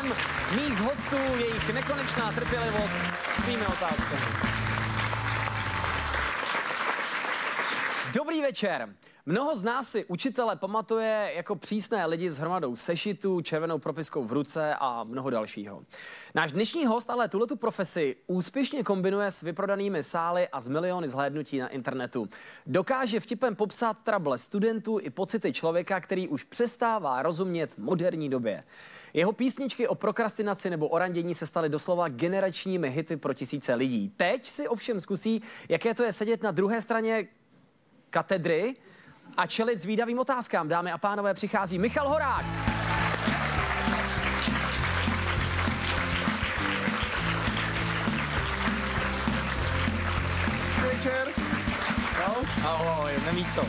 mých hostů, jejich nekonečná trpělivost s mými otázkami. Dobrý večer. Mnoho z nás si učitele pamatuje jako přísné lidi s hromadou sešitů, červenou propiskou v ruce a mnoho dalšího. Náš dnešní host ale tuhletu profesi úspěšně kombinuje s vyprodanými sály a s miliony zhlédnutí na internetu. Dokáže vtipem popsat trable studentů i pocity člověka, který už přestává rozumět moderní době. Jeho písničky o prokrastinaci nebo o randění se staly doslova generačními hity pro tisíce lidí. Teď si ovšem zkusí, jaké to je sedět na druhé straně katedry a čelit zvídavým otázkám. Dámy a pánové, přichází Michal Horák. Večer. Ahoj, na místo.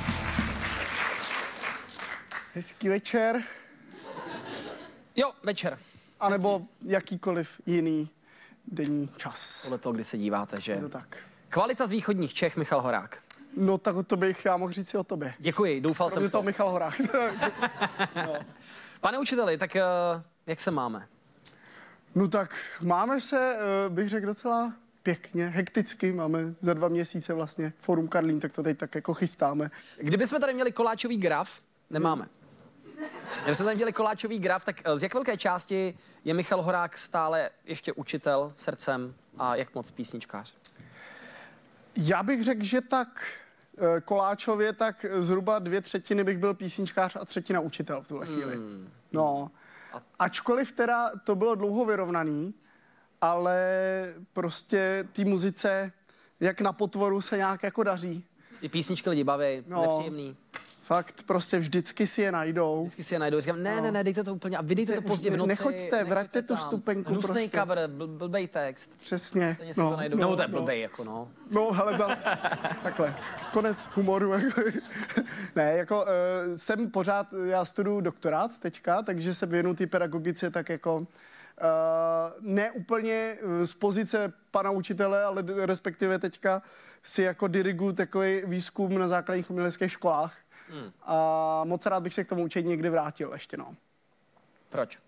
Hezký večer. Jo, večer. A nebo jakýkoliv jiný denní čas. Podle toho, kdy se díváte, že? Je to tak. Kvalita z východních Čech, Michal Horák. No tak to bych já mohl říct si o tobě. Děkuji, doufal jsem v to to. Michal Horák. No. Pane učiteli, tak jak se máme? No tak máme se, bych řekl, docela pěkně, hekticky. Máme za 2 měsíce vlastně Forum Karlín, tak to teď tak jako chystáme. Kdybychom tady měli koláčový graf, nemáme. Kdybychom tady měli koláčový graf, tak z jak velké části je Michal Horák stále ještě učitel srdcem a jak moc písničkář? Já bych řekl, že tak koláčově, tak zhruba 2/3 bych byl písničkář a 1/3 učitel v tuhle chvíli. No, ačkoliv teda to bylo dlouho vyrovnaný, ale prostě té muzice, jak na potvoru, se nějak jako daří. Ty písničky lidi baví, No. nepříjemný. Fakt, prostě vždycky si je najdou. Vždycky si je najdou. Říkám, ne, dejte to úplně a vydejte to pozdě v noci. Nechoďte, vraťte tu tam. vstupenku Hnusnej prostě. cover, blbej text. Přesně. Stejně si to najdou. No, to je blbej, jako no. No, hele, takhle, konec humoru. Jako, ne, jako jsem pořád, já studuju doktorát teďka, takže se věnu té pedagogice tak jako ne úplně z pozice pana učitele, ale respektive teďka si jako diriguju takový výzkum na základních uměleckých školách. A moc rád bych se k tomu učení někdy vrátil ještě, no. Proč?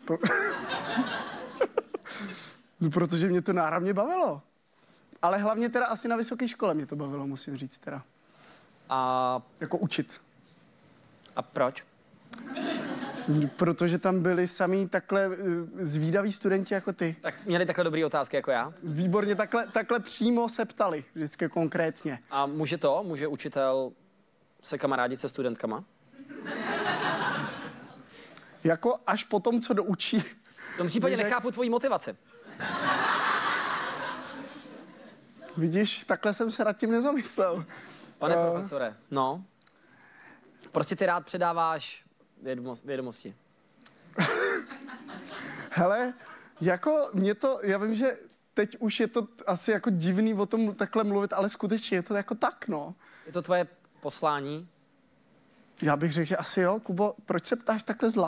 No, protože mě to náramně bavilo. Ale hlavně teda asi na vysoké škole mě to bavilo, musím říct teda. A Jako učit. proč? Protože tam byli samý takhle zvídaví studenti jako ty. Tak měli takhle dobrý otázky jako já. Výborně, takhle přímo se ptali, vždycky konkrétně. A může učitel se kamarádit se studentkama? Jako až po tom, co doučí. V tom případě nechápu tvoji motivaci. Vidíš, takhle jsem se nad tím nezamyslel. Pane profesore, no. Prostě ty rád předáváš vědomosti. Hele, jako mě to, já vím, že teď už je to asi jako divný o tom takhle mluvit, ale skutečně je to jako tak, no. Je to tvoje poslání? Já bych řekl, že asi jo. Kubo, proč se ptáš takhle zla?